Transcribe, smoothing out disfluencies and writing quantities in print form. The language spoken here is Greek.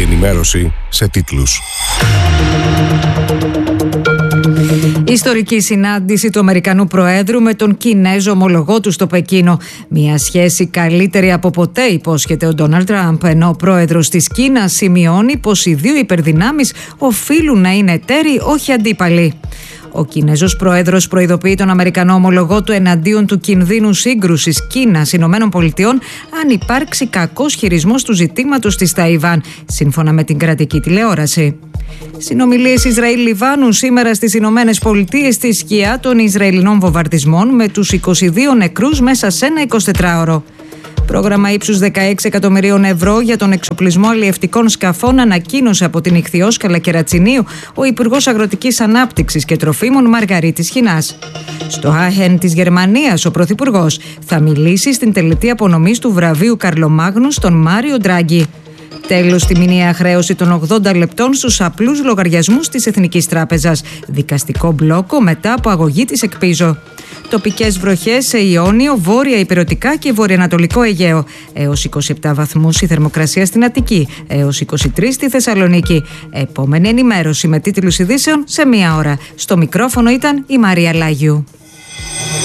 ενημέρωση σε τίτλους. Ιστορική συνάντηση του Αμερικανού Προέδρου με τον Κινέζο ομολογό του στο Πεκίνο. Μια σχέση καλύτερη από ποτέ, υπόσχεται ο Ντόναλντ Τραμπ, ενώ ο πρόεδρος της Κίνας σημειώνει πως οι δύο υπερδυνάμεις οφείλουν να είναι εταίροι, όχι αντίπαλοι. Ο Κινέζος πρόεδρος προειδοποιεί τον Αμερικανό ομολογό του εναντίον του κινδύνου σύγκρουσης Κίνας-Ηνωμένων Πολιτειών αν υπάρξει κακός χειρισμός του ζητήματος της Ταϊβάν, σύμφωνα με την κρατική τηλεόραση. Συνομιλίες Ισραήλ-Λιβάνου σήμερα στις Ηνωμένες Πολιτείες στη σκιά των Ισραηλινών βομβαρδισμών, με τους 22 νεκρούς μέσα σε ένα 24ωρο. Πρόγραμμα ύψους 16 εκατομμυρίων ευρώ για τον εξοπλισμό αλλιευτικών σκαφών ανακοίνωσε από την Ιχθυόσκαλα Κερατσινίου ο Υπουργός Αγροτικής Ανάπτυξης και Τροφίμων Μαργαρίτης Χινάς. Στο Άχεν της Γερμανίας, ο Πρωθυπουργός θα μιλήσει στην τελετή απονομής του βραβείου Καρλομάγνου στον Μάριο Ντράγκη. Τέλος στη μηνιαία χρέωση των 80 λεπτών στους απλούς λογαριασμούς της Εθνικής Τράπεζας. Δικαστικό μπλόκο μετά από αγωγή της Εκπίζο. Τοπικές βροχές σε Ιόνιο, βόρεια ηπειρωτικά και βορειοανατολικό Αιγαίο. Έως 27 βαθμούς η θερμοκρασία στην Αττική, έως 23 στη Θεσσαλονίκη. Επόμενη ενημέρωση με τίτλους ειδήσεων σε 1 ώρα. Στο μικρόφωνο ήταν η Μαρία Λάγιου.